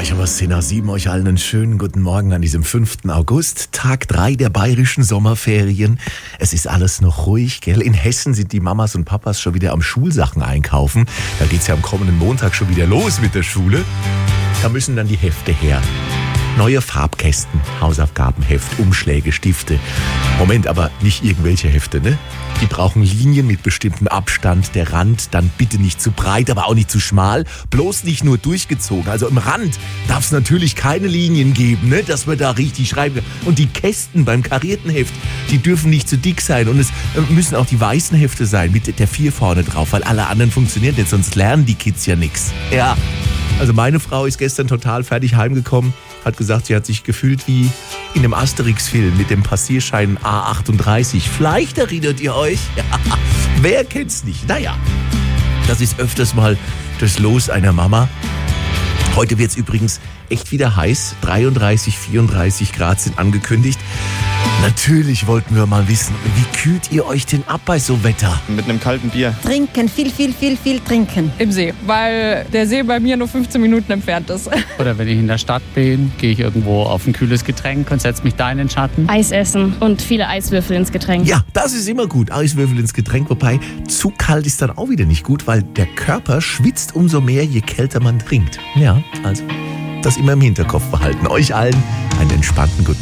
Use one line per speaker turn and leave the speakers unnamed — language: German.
Was sind nach 7 euch allen einen schönen guten Morgen an diesem 5. August, Tag 3 der bayerischen Sommerferien. Es ist alles noch ruhig, gell? In Hessen sind die Mamas und Papas schon wieder am Schulsachen einkaufen. Da geht's ja am kommenden Montag schon wieder los mit der Schule. Da müssen dann die Hefte her. Neue Farbkästen, Hausaufgabenheft, Umschläge, Stifte. Moment, aber nicht irgendwelche Hefte, ne? Die brauchen Linien mit bestimmtem Abstand. Der Rand dann bitte nicht zu breit, aber auch nicht zu schmal. Bloß nicht nur durchgezogen. Also im Rand darf es natürlich keine Linien geben, ne? Dass man da richtig schreiben kann. Und die Kästen beim karierten Heft, die dürfen nicht zu dick sein. Und es müssen auch die weißen Hefte sein mit der 4 vorne drauf, weil alle anderen funktionieren nicht. Sonst lernen die Kids ja nichts. Ja, also meine Frau ist gestern total fertig heimgekommen. Hat gesagt, sie hat sich gefühlt wie in einem Asterix-Film mit dem Passierschein A38. Vielleicht erinnert ihr euch? Ja, wer kennt's nicht? Naja, das ist öfters mal das Los einer Mama. Heute wird's übrigens echt wieder heiß. 33, 34 Grad sind angekündigt. Natürlich wollten wir mal wissen, wie kühlt ihr euch denn ab bei so Wetter?
Mit einem kalten Bier.
Trinken, viel trinken.
Im See, weil der See bei mir nur 15 Minuten entfernt ist.
Oder wenn ich in der Stadt bin, gehe ich irgendwo auf ein kühles Getränk und setze mich da in den Schatten.
Eis essen und viele Eiswürfel ins Getränk.
Ja, das ist immer gut. Eiswürfel ins Getränk. Wobei, zu kalt ist dann auch wieder nicht gut, weil der Körper schwitzt umso mehr, je kälter man trinkt. Ja, also das immer im Hinterkopf behalten. Euch allen einen entspannten guten